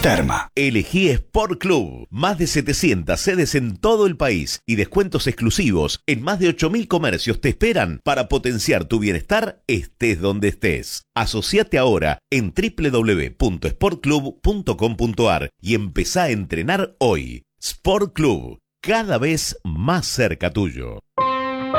Terma. Elegí Sport Club. Más de 700 sedes en todo el país y descuentos exclusivos en más de 8.000 comercios te esperan para potenciar tu bienestar estés donde estés. Asociate ahora en www.sportclub.com.ar y empezá a entrenar hoy. Sport Club, cada vez más cerca tuyo.